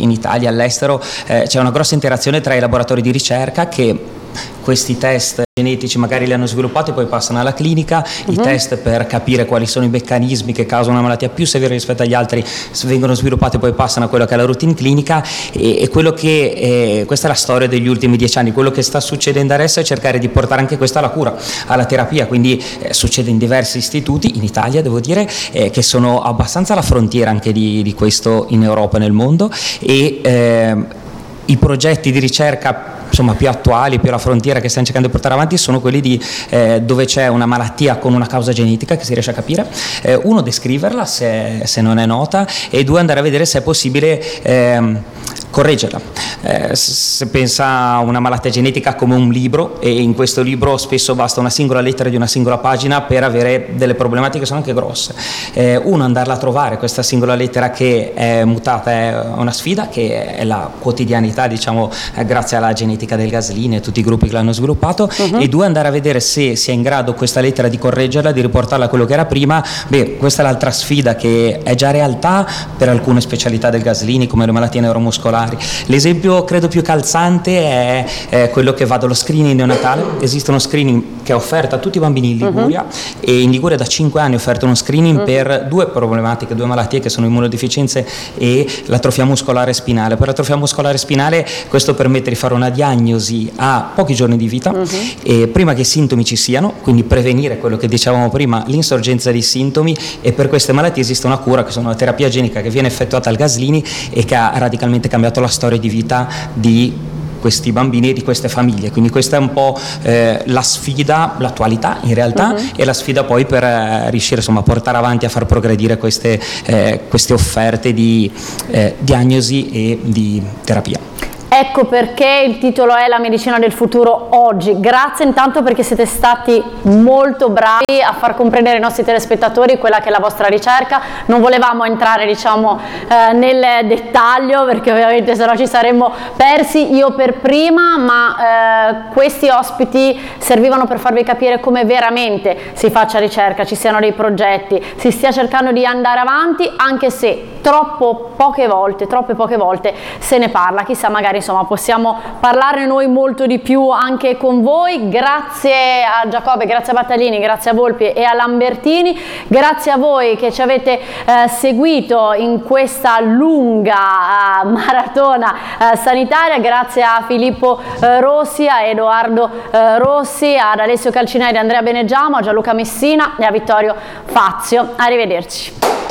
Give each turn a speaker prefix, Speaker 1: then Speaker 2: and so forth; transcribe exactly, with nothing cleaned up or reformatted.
Speaker 1: in Italia, all'estero, eh, c'è una grossa interazione tra i laboratori di ricerca che questi test genetici magari li hanno sviluppati e poi passano alla clinica, uh-huh. I test per capire quali sono i meccanismi che causano una malattia più severa rispetto agli altri vengono sviluppati e poi passano a quello che è la routine clinica e, e quello che eh, questa è la storia degli ultimi dieci anni. Quello che sta succedendo adesso è cercare di portare anche questo alla cura, alla terapia, quindi eh, succede in diversi istituti in Italia, devo dire, eh, che sono abbastanza alla frontiera anche di, di questo in Europa e nel mondo, e eh, i progetti di ricerca insomma più attuali, più alla frontiera, che stiamo cercando di portare avanti sono quelli di eh, dove c'è una malattia con una causa genetica che si riesce a capire, eh, uno descriverla se, se non è nota, e due andare a vedere se è possibile ehm, correggerla. Eh, se pensa a una malattia genetica come un libro, e in questo libro spesso basta una singola lettera di una singola pagina per avere delle problematiche che sono anche grosse. Eh, uno andarla a trovare questa singola lettera che è mutata è una sfida, che è la quotidianità, diciamo, eh, grazie alla genetica del Gaslini e tutti i gruppi che l'hanno sviluppato, uh-huh. E due andare a vedere se si è in grado questa lettera di correggerla, di riportarla a quello che era prima. Beh, questa è l'altra sfida che è già realtà per alcune specialità del Gaslini come le malattie neuromuscolari. L'esempio credo più calzante è, è quello che va dallo screening neonatale. Esiste uno screening che è offerto a tutti i bambini in Liguria, uh-huh. E in Liguria da cinque anni è offerto uno screening, uh-huh. per due problematiche, due malattie che sono immunodeficienze e l'atrofia muscolare spinale. Per l'atrofia muscolare spinale questo permette di fare una diagnosi a pochi giorni di vita, uh-huh. e prima che i sintomi ci siano, quindi prevenire quello che dicevamo prima, l'insorgenza di sintomi, e per queste malattie esiste una cura che sono la terapia genica che viene effettuata al Gaslini e che ha radicalmente cambiato la storia di vita di questi bambini e di queste famiglie. Quindi questa è un po' eh, la sfida, l'attualità in realtà, uh-huh. E la sfida poi per eh, riuscire insomma a portare avanti, a far progredire queste, eh, queste offerte di eh, diagnosi e di terapia.
Speaker 2: Ecco perché il titolo è La medicina del futuro oggi. Grazie intanto perché siete stati molto bravi a far comprendere ai nostri telespettatori quella che è la vostra ricerca. Non volevamo entrare, diciamo, eh, nel dettaglio, perché ovviamente sennò ci saremmo persi, io per prima, ma eh, questi ospiti servivano per farvi capire come veramente si faccia ricerca, ci siano dei progetti, si stia cercando di andare avanti, anche se troppo poche volte, troppe poche volte se ne parla. Chissà, magari insomma possiamo parlarne noi molto di più anche con voi. Grazie a Giacobbe, grazie a Battaglini, grazie a Volpi e a Lambertini, grazie a voi che ci avete eh, seguito in questa lunga eh, maratona eh, sanitaria, grazie a Filippo eh, Rossi, a Edoardo eh, Rossi, ad Alessio Calcinelli, Andrea Benegiamo, a Gianluca Messina e a Vittorio Fazio. Arrivederci.